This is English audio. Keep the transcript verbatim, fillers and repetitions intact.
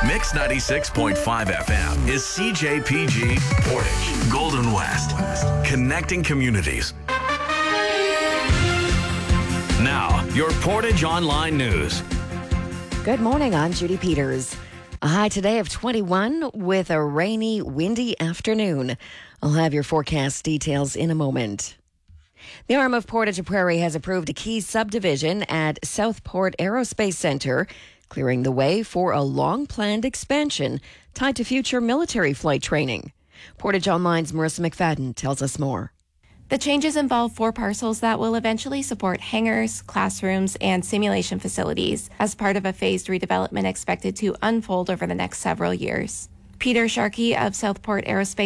Mix ninety-six point five F M is C J P G Portage, Golden West, connecting communities. Now, your Portage Online News. Good morning, I'm Judy Peters. A high today of twenty-one with a rainy, windy afternoon. I'll have your forecast details in a moment. The arm of Portage Prairie has approved a key subdivision at Southport Aerospace Centre, clearing the way for a long-planned expansion tied to future military flight training. Portage Online's Marissa McFadden tells us more. The changes involve four parcels that will eventually support hangars, classrooms, and simulation facilities as part of a phased redevelopment expected to unfold over the next several years. Peter Sharkey of Southport Aerospace